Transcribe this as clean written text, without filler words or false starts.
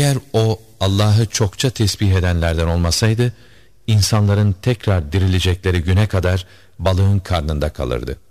Eğer o Allah'ı çokça tesbih edenlerden olmasaydı, insanların tekrar dirilecekleri güne kadar balığın karnında kalırdı.